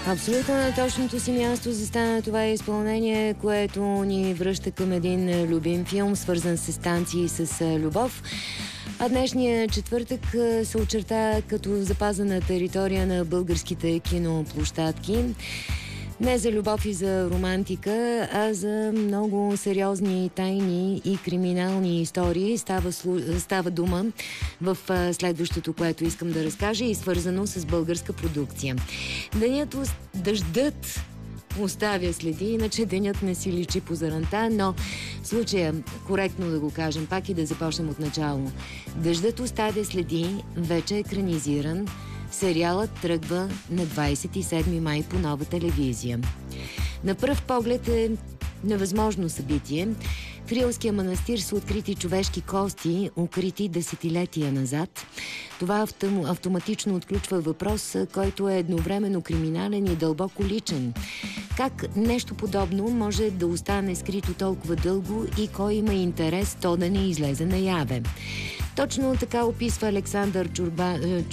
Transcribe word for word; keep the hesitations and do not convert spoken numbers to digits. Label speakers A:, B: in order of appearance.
A: Абсолютно на точното си място застана това изпълнение, което ни връща към един любим филм, свързан с станции и с любов. А днешния четвъртък се очерта като запазена територия на българските киноплощадки. Не за любов и за романтика, а за много сериозни тайни и криминални истории. Става, става дума в следващото, което искам да разкажа, и свързано с българска продукция. Денят, дъждът оставя следи, иначе денят не си личи по заранта, но в случая, коректно да го кажем пак и да започнем от начало. Дъждът оставя следи, вече е екранизиран. Сериалът тръгва на двадесет и седми май по Нова телевизия. На пръв поглед е невъзможно събитие. В Рилския манастир са открити човешки кости, укрити десетилетия назад. Това автом, автоматично отключва въпрос, който е едновременно криминален и дълбоко личен. Как нещо подобно може да остане скрито толкова дълго и кой има интерес то да не излезе наяве? Точно така описва Александър Чурба,